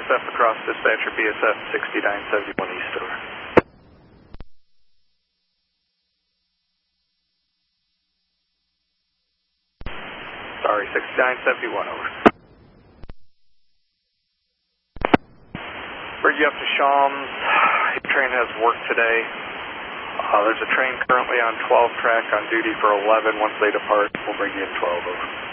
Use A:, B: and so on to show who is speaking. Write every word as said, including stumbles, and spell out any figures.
A: S F across dispatcher B S F sixty-nine seventy-one East over. Sorry, sixty-nine seventy-one over. Bring you up to Shawms. Your train has work today. Uh, there's a train currently on twelve track on duty for eleven. Once they depart, we'll bring you in twelve over.